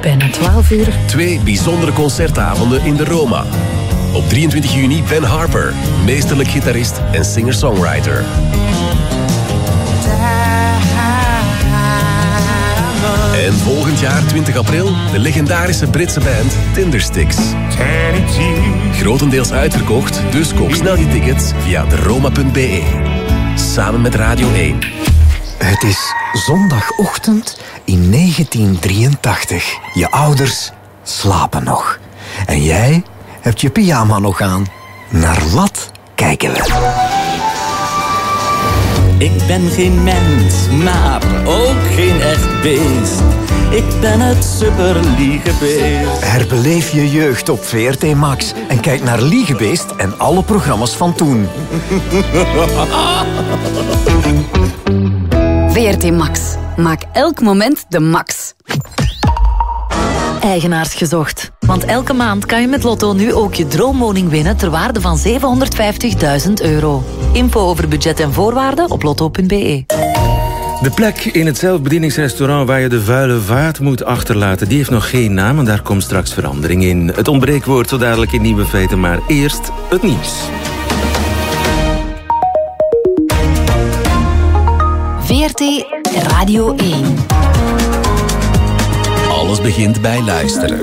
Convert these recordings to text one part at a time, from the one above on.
bijna 12 uur. 2 bijzondere concertavonden in de Roma. Op 23 juni Ben Harper, meesterlijk gitarist en singer-songwriter. En volgend jaar, 20 april, de legendarische Britse band Tindersticks. Grotendeels uitverkocht, dus koop snel je tickets via deroma.be. Samen met Radio 1. Het is zondagochtend in 1983. Je ouders slapen nog. En jij hebt je pyjama nog aan. Naar wat kijken we? Ik ben geen mens, maar ook geen echt beest. Ik ben het superliegebeest. Herbeleef je jeugd op VRT Max en kijk naar Liegebeest en alle programma's van toen. VRT Max. Maak elk moment de max. Eigenaars gezocht. Want elke maand kan je met Lotto nu ook je droomwoning winnen ter waarde van €750.000. Info over budget en voorwaarden op lotto.be. De plek in het zelfbedieningsrestaurant waar je de vuile vaat moet achterlaten, die heeft nog geen naam en daar komt straks verandering in. Het ontbreekwoord zo dadelijk in Nieuwe Feiten, maar eerst het nieuws. VRT Radio 1. Alles begint bij luisteren.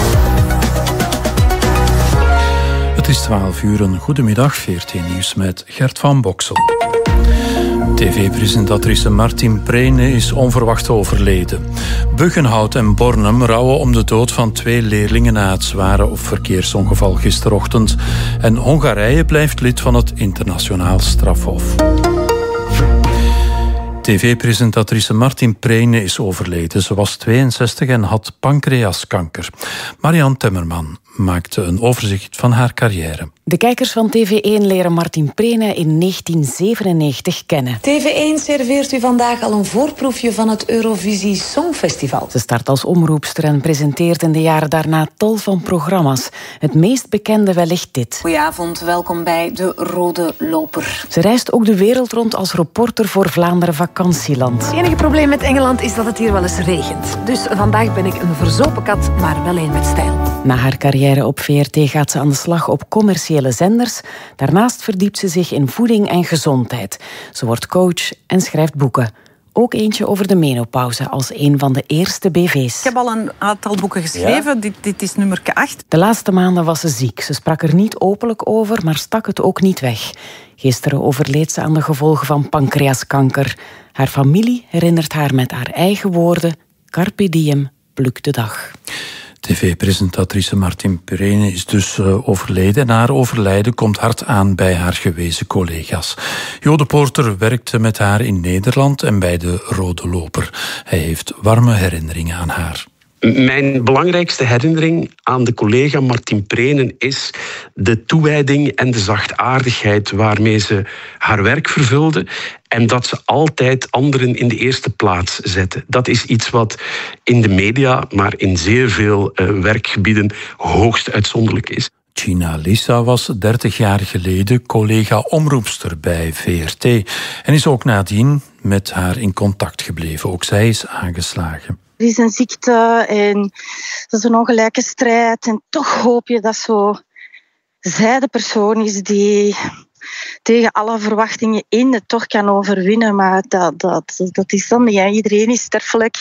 Het is 12 uur, een goedemiddag, VRT Nieuws met Gert van Boksel. TV-presentatrice Martin Prene is onverwacht overleden. Buggenhout en Bornem rouwen om de dood van 2 leerlingen na het zware verkeersongeval gisterochtend. En Hongarije blijft lid van het Internationaal Strafhof. TV-presentatrice Martin Prene is overleden. Ze was 62 en had pancreaskanker. Marianne Temmerman maakte een overzicht van haar carrière. De kijkers van TV1 leren Martin Prene in 1997 kennen. TV1 serveert u vandaag al een voorproefje van het Eurovisie Songfestival. Ze start als omroepster en presenteert in de jaren daarna tal van programma's. Het meest bekende wellicht dit. Goedenavond, welkom bij De Rode Loper. Ze reist ook de wereld rond als reporter voor Vlaanderen Vakantieland. Het enige probleem met Engeland is dat het hier wel eens regent. Dus vandaag ben ik een verzopen kat, maar wel een met stijl. Na haar carrière op VRT gaat ze aan de slag op commerciële zenders. Daarnaast verdiept ze zich in voeding en gezondheid. Ze wordt coach en schrijft boeken. Ook eentje over de menopauze als een van de eerste BV's. Ik heb al een aantal boeken geschreven. Ja? Dit is nummer 8. De laatste maanden was ze ziek. Ze sprak er niet openlijk over, maar stak het ook niet weg. Gisteren overleed ze aan de gevolgen van pancreaskanker. Haar familie herinnert haar met haar eigen woorden: Carpe diem, pluk de dag. TV-presentatrice Martin Prene is dus overleden. En haar overlijden komt hard aan bij haar gewezen collega's. Jo de Poorter werkte met haar in Nederland en bij de Rode Loper. Hij heeft warme herinneringen aan haar. Mijn belangrijkste herinnering aan de collega Martin Prene is de toewijding en de zachtaardigheid waarmee ze haar werk vervulde en dat ze altijd anderen in de eerste plaats zette. Dat is iets wat in de media, maar in zeer veel werkgebieden hoogst uitzonderlijk is. Gina Lissa was 30 jaar geleden collega-omroepster bij VRT en is ook nadien met haar in contact gebleven. Ook zij is aangeslagen. Er is een ziekte en dat is een ongelijke strijd. En toch hoop je dat zij de persoon is die tegen alle verwachtingen in het toch kan overwinnen. Maar dat is dan niet. Iedereen is sterfelijk.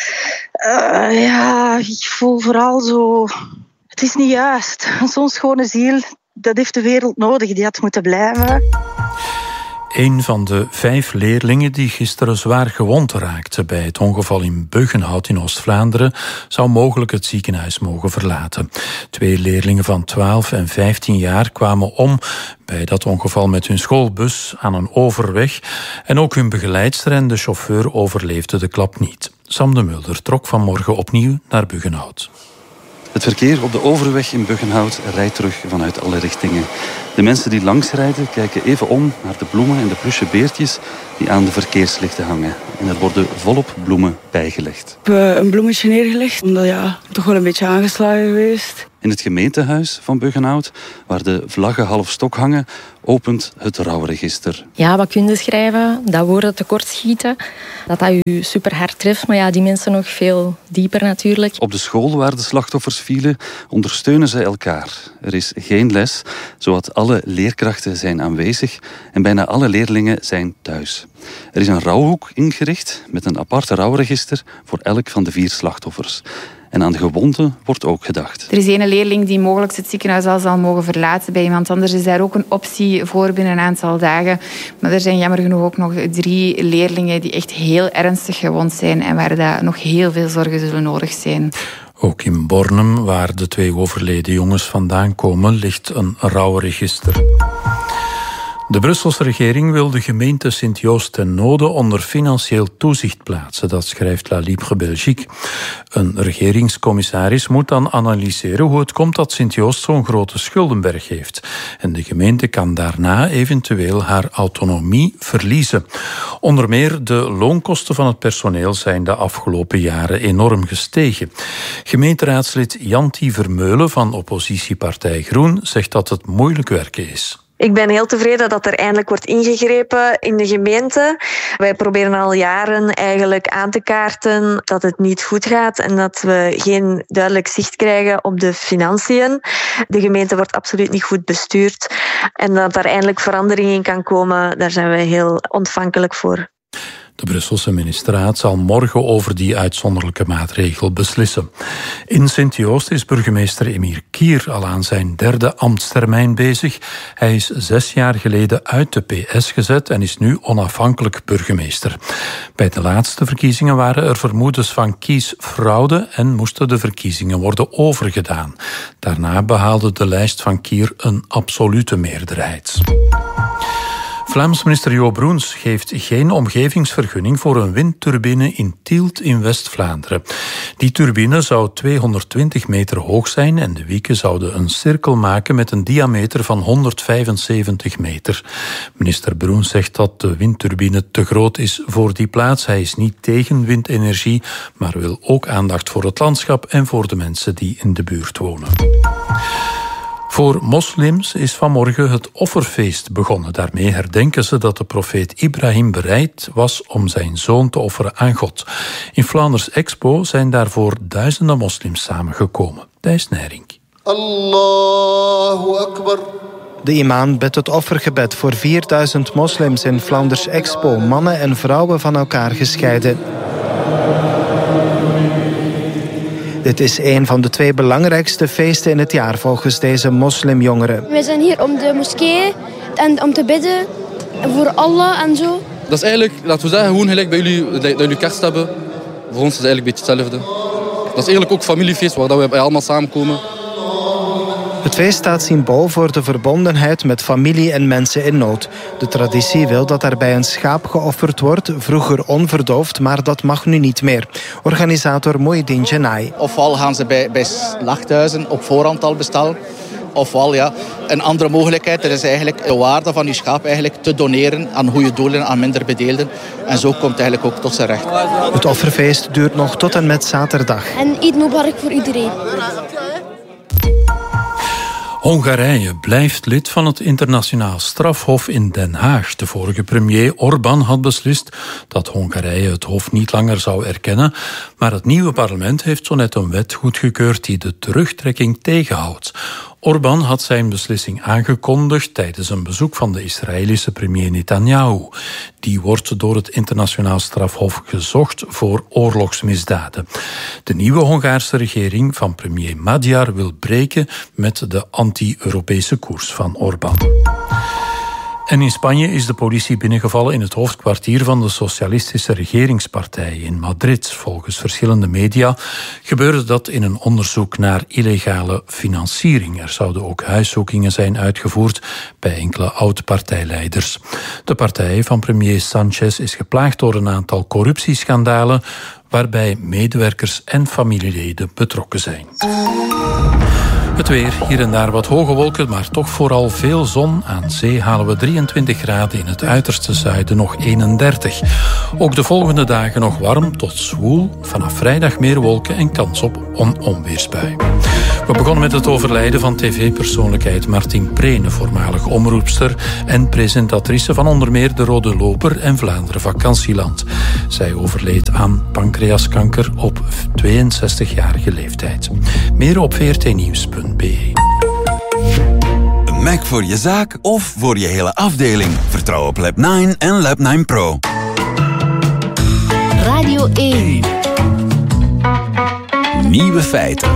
Ik voel vooral zo... Het is niet juist. Zo'n schone ziel, dat heeft de wereld nodig. Die had moeten blijven. Een van de 5 leerlingen die gisteren zwaar gewond raakte bij het ongeval in Buggenhout in Oost-Vlaanderen zou mogelijk het ziekenhuis mogen verlaten. 2 leerlingen van 12 en 15 jaar kwamen om bij dat ongeval met hun schoolbus aan een overweg en ook hun begeleidster en de chauffeur overleefden de klap niet. Sam de Mulder trok vanmorgen opnieuw naar Buggenhout. Het verkeer op de overweg in Buggenhout rijdt terug vanuit alle richtingen. De mensen die langsrijden kijken even om naar de bloemen en de pluche beertjes die aan de verkeerslichten hangen. En er worden volop bloemen bijgelegd. Ik heb een bloemetje neergelegd, omdat toch wel een beetje aangeslagen geweest. In het gemeentehuis van Buggenhout, waar de vlaggen half stok hangen, opent het rouwregister. Ja, wat kun je schrijven? Dat woorden tekortschieten. Dat u super hard treft, maar ja, die mensen nog veel dieper natuurlijk. Op de school waar de slachtoffers vielen, ondersteunen ze elkaar. Er is geen les, zowat alle leerkrachten zijn aanwezig en bijna alle leerlingen zijn thuis. Er is een rouwhoek ingericht met een aparte rouwregister voor elk van de 4 slachtoffers. En aan de gewonden wordt ook gedacht. Er is een leerling die mogelijk het ziekenhuis al zal mogen verlaten. Bij iemand anders is daar ook een optie voor binnen een aantal dagen. Maar er zijn jammer genoeg ook nog 3 leerlingen die echt heel ernstig gewond zijn en waar daar nog heel veel zorgen zullen nodig zijn. Ook in Bornem, waar de 2 overleden jongens vandaan komen, ligt een rouwregister. De Brusselse regering wil de gemeente Sint-Joost ten Node onder financieel toezicht plaatsen. Dat schrijft La Libre Belgique. Een regeringscommissaris moet dan analyseren hoe het komt dat Sint-Joost zo'n grote schuldenberg heeft. En de gemeente kan daarna eventueel haar autonomie verliezen. Onder meer de loonkosten van het personeel zijn de afgelopen jaren enorm gestegen. Gemeenteraadslid Janti Vermeulen van oppositiepartij Groen zegt dat het moeilijk werken is. Ik ben heel tevreden dat er eindelijk wordt ingegrepen in de gemeente. Wij proberen al jaren eigenlijk aan te kaarten dat het niet goed gaat en dat we geen duidelijk zicht krijgen op de financiën. De gemeente wordt absoluut niet goed bestuurd. En dat daar eindelijk verandering in kan komen, daar zijn we heel ontvankelijk voor. De Brusselse ministerraad zal morgen over die uitzonderlijke maatregel beslissen. In Sint-Joost is burgemeester Emir Kier al aan zijn 3e ambtstermijn bezig. Hij is 6 jaar geleden uit de PS gezet en is nu onafhankelijk burgemeester. Bij de laatste verkiezingen waren er vermoedens van kiesfraude en moesten de verkiezingen worden overgedaan. Daarna behaalde de lijst van Kier een absolute meerderheid. Vlaams minister Jo Broens geeft geen omgevingsvergunning voor een windturbine in Tielt in West-Vlaanderen. Die turbine zou 220 meter hoog zijn en de wieken zouden een cirkel maken met een diameter van 175 meter. Minister Broens zegt dat de windturbine te groot is voor die plaats. Hij is niet tegen windenergie, maar wil ook aandacht voor het landschap en voor de mensen die in de buurt wonen. Voor moslims is vanmorgen het offerfeest begonnen. Daarmee herdenken ze dat de profeet Ibrahim bereid was om zijn zoon te offeren aan God. In Flanders Expo zijn daarvoor duizenden moslims samengekomen. Thijs Nijrink. Allahu Akbar. De imam bidt het offergebed voor 4000 moslims in Flanders Expo. Mannen en vrouwen van elkaar gescheiden. Dit is een van de 2 belangrijkste feesten in het jaar volgens deze moslimjongeren. Wij zijn hier om de moskee en om te bidden voor Allah en zo. Dat is eigenlijk, laten we zeggen, gewoon gelijk bij jullie, dat jullie kerst hebben. Voor ons is het eigenlijk een beetje hetzelfde. Dat is eigenlijk ook familiefeest waar we allemaal samenkomen. Het feest staat symbool voor de verbondenheid met familie en mensen in nood. De traditie wil dat er bij een schaap geofferd wordt, vroeger onverdoofd, maar dat mag nu niet meer. Organisator Moedin Jenai. Ofwel gaan ze bij slachthuizen op voorhand al bestellen. Ofwel, ja, een andere mogelijkheid, er is eigenlijk de waarde van je schaap eigenlijk te doneren aan goede doelen, aan minder bedeelden. En zo komt het eigenlijk ook tot zijn recht. Het offerfeest duurt nog tot en met zaterdag. En Eid Mubarak voor iedereen. Hongarije blijft lid van het internationaal strafhof in Den Haag. De vorige premier Orbán had beslist dat Hongarije het hof niet langer zou erkennen, maar het nieuwe parlement heeft zo net een wet goedgekeurd die de terugtrekking tegenhoudt. Orbán had zijn beslissing aangekondigd tijdens een bezoek van de Israëlische premier Netanyahu. Die wordt door het internationaal strafhof gezocht voor oorlogsmisdaden. De nieuwe Hongaarse regering van premier Magyar wil breken met de anti-Europese koers van Orbán. En in Spanje is de politie binnengevallen in het hoofdkwartier van de Socialistische Regeringspartij in Madrid. Volgens verschillende media gebeurde dat in een onderzoek naar illegale financiering. Er zouden ook huiszoekingen zijn uitgevoerd bij enkele oud-partijleiders. De partij van premier Sanchez is geplaagd door een aantal corruptieschandalen, waarbij medewerkers en familieleden betrokken zijn. Het weer, hier en daar wat hoge wolken, maar toch vooral veel zon. Aan zee halen we 23 graden, in het uiterste zuiden nog 31. Ook de volgende dagen nog warm tot zwoel. Vanaf vrijdag meer wolken en kans op een onweersbui. We begonnen met het overlijden van tv-persoonlijkheid Martin Prene, voormalig omroepster en presentatrice van onder meer De Rode Loper en Vlaanderen Vakantieland. Zij overleed aan pancreaskanker op 62-jarige leeftijd. Meer op vrtnieuws.be. Een Mac voor je zaak of voor je hele afdeling? Vertrouw op Lab9 en Lab9 Pro. Radio 1. Nieuwe feiten.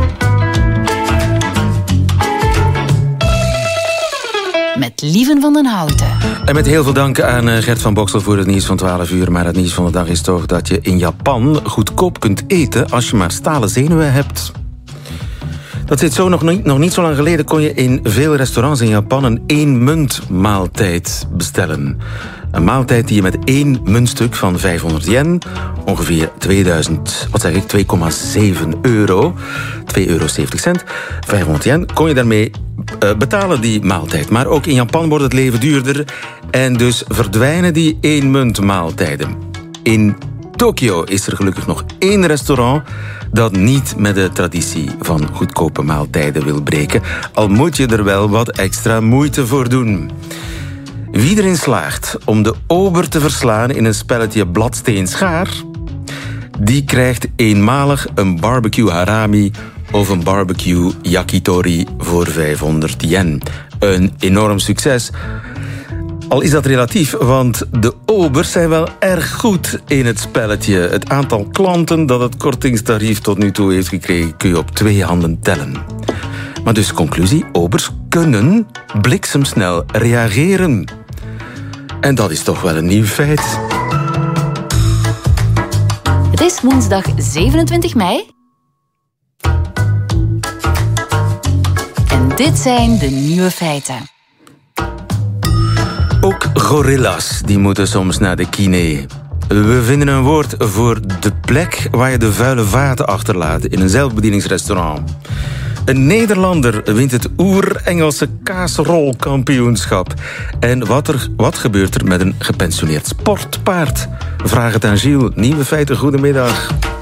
Met Lieven van den Houten. En met heel veel dank aan Gert van Boksel voor het nieuws van 12 uur. Maar het nieuws van de dag is toch dat je in Japan goedkoop kunt eten als je maar stalen zenuwen hebt. Dat zit zo nog niet zo lang geleden kon je in veel restaurants in Japan een 1 munt maaltijd bestellen. Een maaltijd die je met 1 muntstuk van 500 yen, ongeveer 2,7 euro, 2,70 euro, 500 yen, kon je daarmee betalen die maaltijd. Maar ook in Japan wordt het leven duurder en dus verdwijnen die 1 munt maaltijden. In Tokio is er gelukkig nog 1 restaurant dat niet met de traditie van goedkope maaltijden wil breken, al moet je er wel wat extra moeite voor doen. Wie erin slaagt om de ober te verslaan in een spelletje bladsteen-schaar, die krijgt eenmalig een barbecue harami of een barbecue yakitori voor 500 yen. Een enorm succes. Al is dat relatief, want de obers zijn wel erg goed in het spelletje. Het aantal klanten dat het kortingstarief tot nu toe heeft gekregen kun je op 2 handen tellen. Maar dus conclusie, obers kunnen bliksemsnel reageren. En dat is toch wel een nieuw feit. Het is woensdag 27 mei. En dit zijn de nieuwe feiten. Ook gorilla's die moeten soms naar de kine. We vinden een woord voor de plek waar je de vuile vaten achterlaat in een zelfbedieningsrestaurant. Een Nederlander wint het oer-Engelse kaasrolkampioenschap. En wat gebeurt er met een gepensioneerd sportpaard? Vraag het aan Gilles. Nieuwe feiten, goedemiddag.